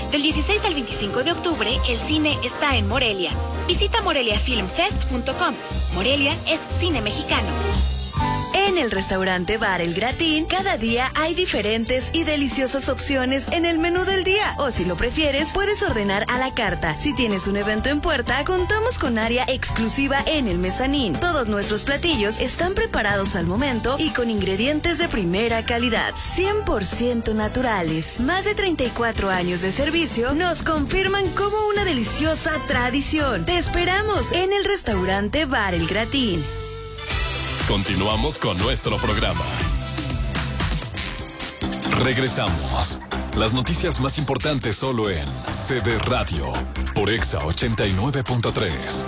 Del 16 al 25 de octubre, el cine está en Morelia. Visita moreliafilmfest.com. Morelia es cine mexicano. En el restaurante Bar El Gratín, cada día hay diferentes y deliciosas opciones en el menú del día. O si lo prefieres, puedes ordenar a la carta. Si tienes un evento en puerta, contamos con área exclusiva en el mezanín. Todos nuestros platillos están preparados al momento y con ingredientes de primera calidad, 100% naturales. Más de 34 años de servicio nos confirman como una deliciosa tradición. Te esperamos en el restaurante Bar El Gratín. Continuamos con nuestro programa. Regresamos. Las noticias más importantes solo en CB Radio por Exa 89.3.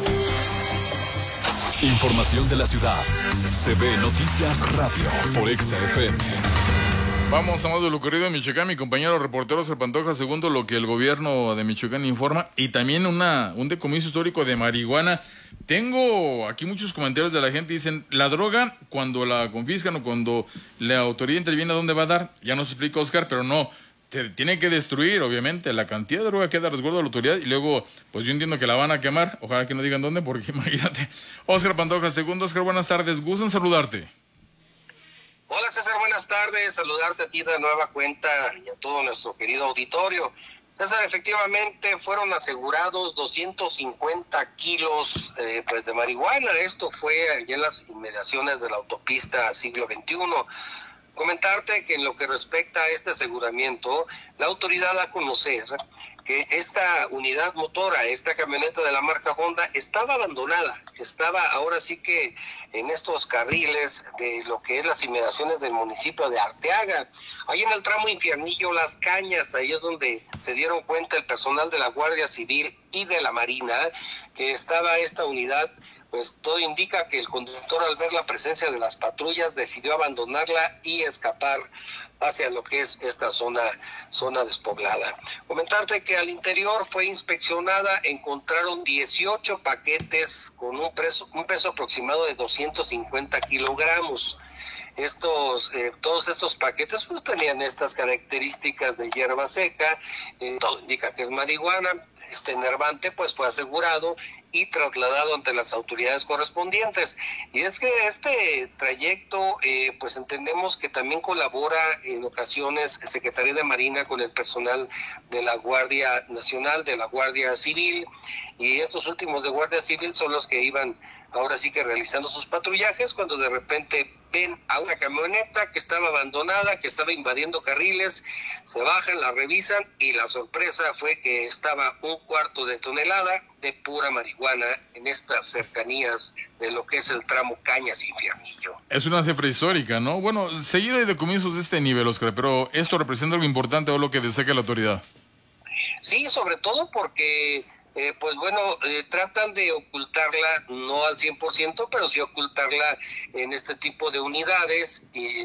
Información de la ciudad. CB Noticias Radio por Exa FM. Vamos a más de lo ocurrido en Michoacán. Mi compañero reportero Oscar Pantoja, segundo lo que el gobierno de Michoacán informa, y también un decomiso histórico de marihuana. Tengo aquí muchos comentarios de la gente, dicen, la droga cuando la confiscan o cuando la autoridad interviene, ¿a dónde va a dar? Ya nos explica Oscar, pero no, tiene que destruir, obviamente, la cantidad de droga queda a resguardo de la autoridad y luego, pues yo entiendo que la van a quemar, ojalá que no digan dónde, porque imagínate. Oscar Pantoja, segundo. Oscar, buenas tardes, gustan saludarte. Hola César, buenas tardes, saludarte a ti de nueva cuenta y a todo nuestro querido auditorio. César, efectivamente fueron asegurados 250 kilos de marihuana. Esto fue allá en las inmediaciones de la autopista Siglo XXI. Comentarte que en lo que respecta a este aseguramiento, la autoridad da a conocer que esta unidad motora, esta camioneta de la marca Honda, estaba abandonada, estaba ahora sí que en estos carriles de lo que es las inmediaciones del municipio de Arteaga, ahí en el tramo Infiernillo Las Cañas. Ahí es donde se dieron cuenta el personal de la Guardia Civil y de la Marina que estaba esta unidad. Pues todo indica que el conductor, al ver la presencia de las patrullas, decidió abandonarla y escapar hacia lo que es esta zona despoblada. Comentarte que al interior fue inspeccionada, encontraron 18 paquetes con un peso aproximado de 250 kilogramos. Todos estos paquetes pues tenían estas características de hierba seca, todo indica que es marihuana. Este enervante pues fue asegurado y trasladado ante las autoridades correspondientes. Y es que este trayecto pues entendemos que también colabora en ocasiones Secretaría de Marina con el personal de la Guardia Nacional, de la Guardia Civil, y estos últimos de Guardia Civil son los que iban ahora sí que realizando sus patrullajes, cuando de repente ven a una camioneta que estaba abandonada, que estaba invadiendo carriles, se bajan, la revisan y la sorpresa fue que estaba 1/4 de tonelada de pura marihuana en estas cercanías de lo que es el tramo Cañas Infiernillo. Es una cifra histórica, ¿no? Bueno, seguido de decomisos de este nivel, Oscar, pero ¿esto representa algo importante o lo que destaca la autoridad? Sí, sobre todo porque tratan de ocultarla, no al 100%, pero sí ocultarla en este tipo de unidades, y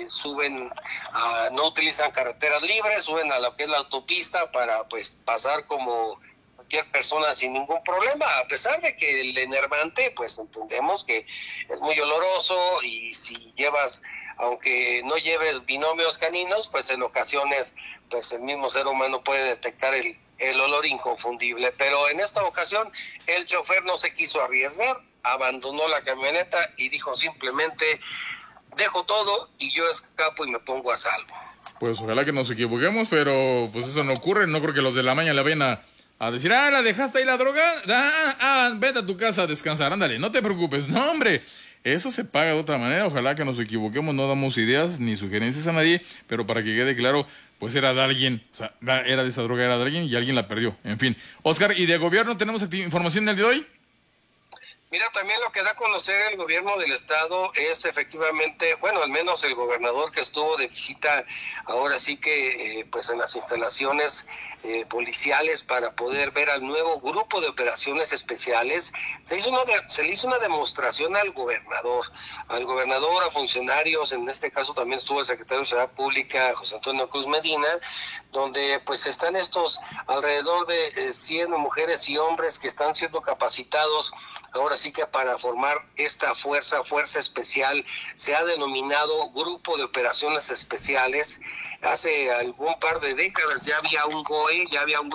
no utilizan carreteras libres, suben a lo que es la autopista para pues pasar como cualquier persona sin ningún problema, a pesar de que el enervante, pues entendemos que es muy oloroso, y si aunque no lleves binomios caninos, pues en ocasiones pues el mismo ser humano puede detectar el olor inconfundible. Pero en esta ocasión el chofer no se quiso arriesgar, abandonó la camioneta y dijo simplemente: dejo todo y yo escapo y me pongo a salvo. Pues ojalá que nos equivoquemos, pero pues eso no ocurre. No creo que los de la mañana le vayan a decir: la dejaste ahí la droga, vete a tu casa a descansar, ándale, no te preocupes. No, hombre, eso se paga de otra manera. Ojalá que nos equivoquemos, no damos ideas ni sugerencias a nadie, pero para que quede claro, pues era de alguien, o sea, era de esa droga, era de alguien y alguien la perdió. En fin, Oscar, ¿y de gobierno tenemos información el día de hoy? Mira, también lo que da a conocer el gobierno del estado es efectivamente, bueno, al menos el gobernador que estuvo de visita ahora sí que pues en las instalaciones policiales para poder ver al nuevo grupo de operaciones especiales, se le hizo una demostración al gobernador, a funcionarios. En este caso también estuvo el secretario de Seguridad Pública, José Antonio Cruz Medina, donde pues están estos alrededor de 100 mujeres y hombres que están siendo capacitados ahora sí que para formar esta fuerza especial. Se ha denominado Grupo de Operaciones Especiales. Hace algún par de décadas ya había un GOE, ya había un